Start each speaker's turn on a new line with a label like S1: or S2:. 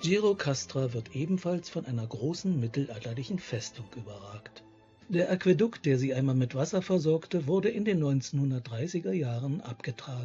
S1: Gjirokastra wird ebenfalls von einer großen mittelalterlichen Festung überragt. Der Aquädukt, der sie einmal mit Wasser versorgte, wurde in den 1930er Jahren abgetragen.